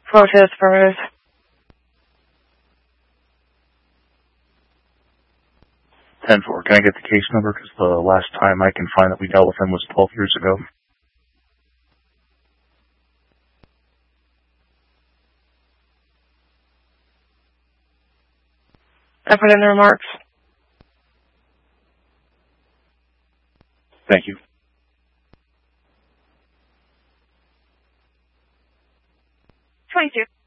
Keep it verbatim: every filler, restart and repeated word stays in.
Protest, affirmative. ten four, can I get the case number? Because the last time I can find that we dealt with him was twelve years ago. I put in the remarks. Thank you. twenty-two.